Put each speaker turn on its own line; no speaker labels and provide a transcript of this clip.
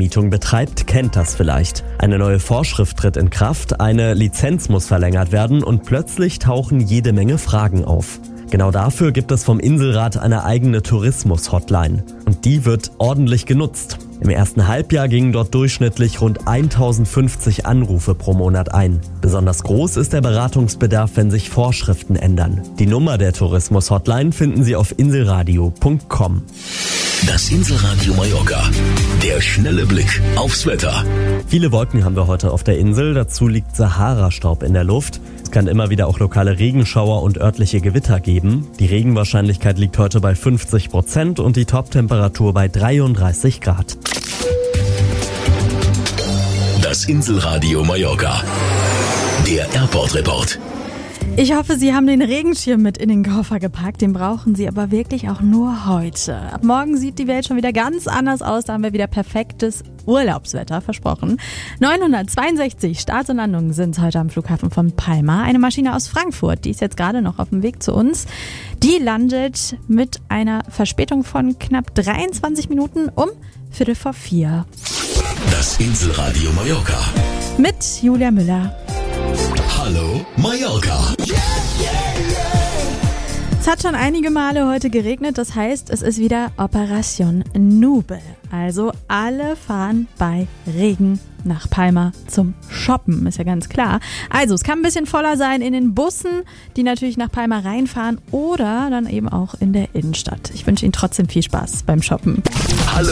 Ferienvermietung betreibt, kennt das vielleicht. Eine neue Vorschrift tritt in Kraft, eine Lizenz muss verlängert werden und plötzlich tauchen jede Menge Fragen auf. Genau dafür gibt es vom Inselrat eine eigene Tourismus-Hotline. Und die wird ordentlich genutzt. Im ersten Halbjahr gingen dort durchschnittlich rund 1050 Anrufe pro Monat ein. Besonders groß ist der Beratungsbedarf, wenn sich Vorschriften ändern. Die Nummer der Tourismus-Hotline finden Sie auf inselradio.com.
Das Inselradio Mallorca. Der schnelle Blick aufs Wetter.
Viele Wolken haben wir heute auf der Insel. Dazu liegt Sahara-Staub in der Luft. Es kann immer wieder auch lokale Regenschauer und örtliche Gewitter geben. Die Regenwahrscheinlichkeit liegt heute bei 50% und die Toptemperatur bei 33 Grad.
Das Inselradio Mallorca. Der Airport-Report.
Ich hoffe, Sie haben den Regenschirm mit in den Koffer gepackt. Den brauchen Sie aber wirklich auch nur heute. Ab morgen sieht die Welt schon wieder ganz anders aus. Da haben wir wieder perfektes Urlaubswetter, versprochen. 962 Starts und Landungen sind heute am Flughafen von Palma. Eine Maschine aus Frankfurt, die ist jetzt gerade noch auf dem Weg zu uns. Die landet mit einer Verspätung von knapp 23 Minuten um 3:45.
Das Inselradio Mallorca.
Mit Julia Müller.
Hallo Mallorca.
Es hat schon einige Male heute geregnet, das heißt, es ist wieder Operation Nubel. Also alle fahren bei Regen nach Palma zum Shoppen, ist ja ganz klar. Also es kann ein bisschen voller sein in den Bussen, die natürlich nach Palma reinfahren oder dann eben auch in der Innenstadt. Ich wünsche Ihnen trotzdem viel Spaß beim Shoppen.
Hallo.